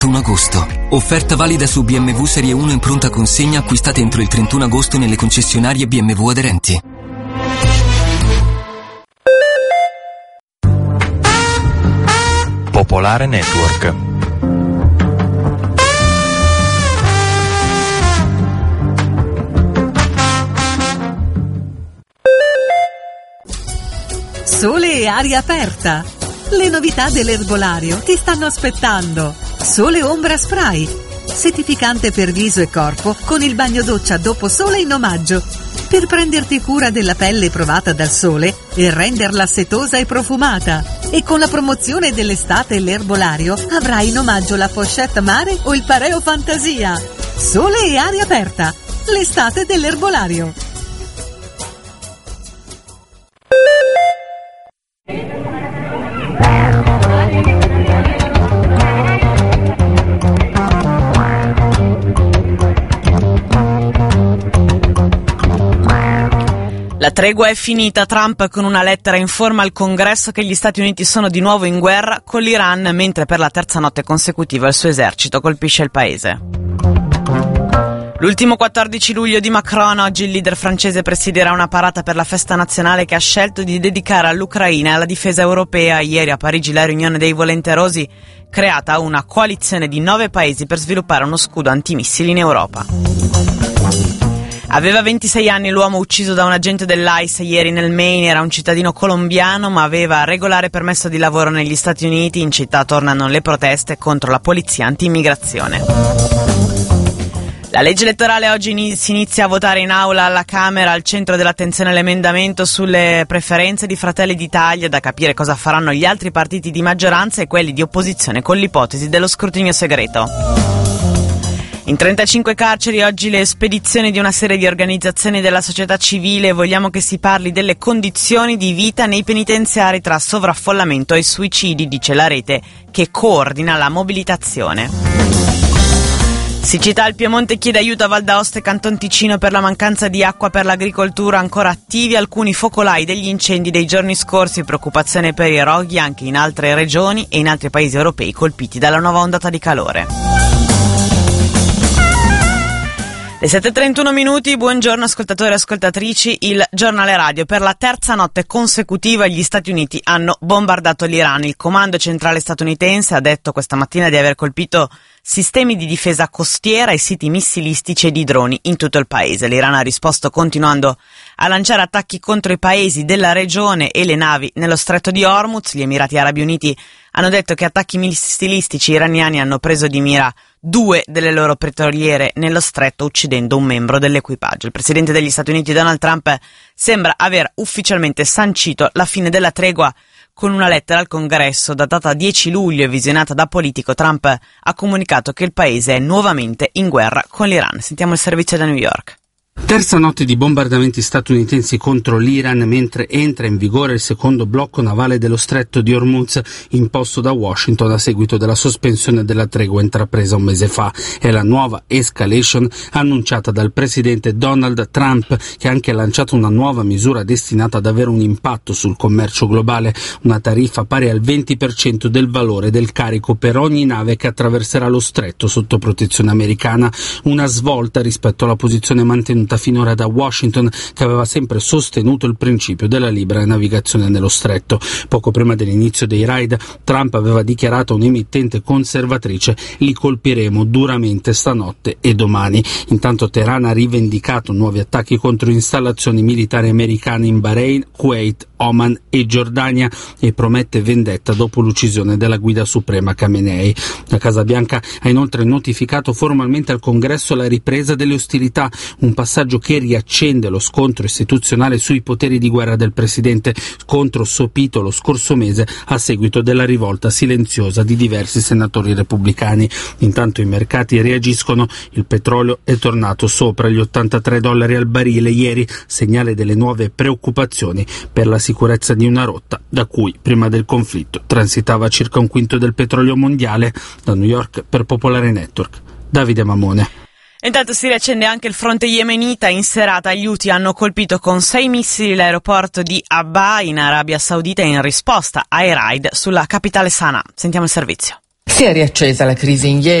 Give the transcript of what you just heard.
31 agosto. Offerta valida su BMW Serie 1 in pronta consegna acquistate entro il 31 agosto nelle concessionarie BMW aderenti. Popolare Network. Sole e aria aperta. Le novità dell'erbolario ti stanno aspettando. Sole Ombra Spray, settificante per viso e corpo con il bagno doccia dopo sole in omaggio, per prenderti cura della pelle provata dal sole e renderla setosa e profumata. E con la promozione dell'estate e l'erbolario avrai in omaggio la pochette mare o il pareo fantasia. Sole e aria aperta, l'estate dell'erbolario. La tregua è finita. Trump con una lettera informa al Congresso che gli Stati Uniti sono di nuovo in guerra con l'Iran, mentre per la terza notte consecutiva il suo esercito colpisce il paese. L'ultimo 14 luglio di Macron, oggi il leader francese presiderà una parata per la festa nazionale che ha scelto di dedicare all'Ucraina e alla difesa europea. Ieri a Parigi la riunione dei volenterosi, creata una coalizione di 9 paesi per sviluppare uno scudo antimissili in Europa. Aveva 26 anni l'uomo ucciso da un agente dell'ICE ieri nel Maine. Era un cittadino colombiano ma aveva regolare permesso di lavoro negli Stati Uniti. In città tornano le proteste contro la polizia anti-immigrazione. La legge elettorale oggi si inizia a votare in aula alla Camera. Al centro dell'attenzione l'emendamento sulle preferenze di Fratelli d'Italia, da capire cosa faranno gli altri partiti di maggioranza e quelli di opposizione con l'ipotesi dello scrutinio segreto. In 35 carceri oggi le spedizioni di una serie di organizzazioni della società civile. Vogliamo che si parli delle condizioni di vita nei penitenziari tra sovraffollamento e suicidi, dice la rete che coordina la mobilitazione. Siccità: il Piemonte chiede aiuto a Val d'Aosta e Canton Ticino per la mancanza di acqua per l'agricoltura, ancora attivi alcuni focolai degli incendi dei giorni scorsi, preoccupazione per i roghi anche in altre regioni e in altri paesi europei colpiti dalla nuova ondata di calore. Le 7:31 minuti, buongiorno ascoltatori e ascoltatrici, il giornale radio. Per la terza notte consecutiva gli Stati Uniti hanno bombardato l'Iran. Il comando centrale statunitense ha detto questa mattina di aver colpito sistemi di difesa costiera e siti missilistici e di droni in tutto il paese. L'Iran ha risposto continuando a lanciare attacchi contro i paesi della regione e le navi nello stretto di Hormuz. Gli Emirati Arabi Uniti hanno detto che attacchi missilistici iraniani hanno preso di mira 2 delle loro petroliere nello stretto, uccidendo un membro dell'equipaggio. Il presidente degli Stati Uniti Donald Trump sembra aver ufficialmente sancito la fine della tregua con una lettera al Congresso datata 10 luglio e visionata da Politico. Trump ha comunicato che il paese è nuovamente in guerra con l'Iran. Sentiamo il servizio da New York. Terza notte di bombardamenti statunitensi contro l'Iran mentre entra in vigore il secondo blocco navale dello stretto di Hormuz imposto da Washington a seguito della sospensione della tregua intrapresa un mese fa. È la nuova escalation annunciata dal presidente Donald Trump, che ha anche lanciato una nuova misura destinata ad avere un impatto sul commercio globale, una tariffa pari al 20% del valore del carico per ogni nave che attraverserà lo stretto sotto protezione americana, una svolta rispetto alla posizione mantenuta finora da Washington, che aveva sempre sostenuto il principio della libera navigazione nello stretto. Poco prima dell'inizio dei raid, Trump aveva dichiarato a un'emittente conservatrice: li colpiremo duramente stanotte e domani. Intanto Teheran ha rivendicato nuovi attacchi contro installazioni militari americane in Bahrain, Kuwait, Oman e Giordania e promette vendetta dopo l'uccisione della guida suprema Khamenei. La Casa Bianca ha inoltre notificato formalmente al Congresso la ripresa delle ostilità, un passaggio che riaccende lo scontro istituzionale sui poteri di guerra del presidente, scontro sopito lo scorso mese a seguito della rivolta silenziosa di diversi senatori repubblicani. Intanto i mercati reagiscono, il petrolio è tornato sopra gli $83 al barile ieri, segnale delle nuove preoccupazioni per la sicurezza di una rotta da cui prima del conflitto transitava circa un quinto del petrolio mondiale. Da New York per Popolare Network, Davide Mamone. Intanto si riaccende anche il fronte yemenita. In serata gli Houthi hanno colpito con 6 missili l'aeroporto di Abba in Arabia Saudita in risposta ai raid sulla capitale Sana'a. Sentiamo il servizio. Si è riaccesa la crisi in Yemen.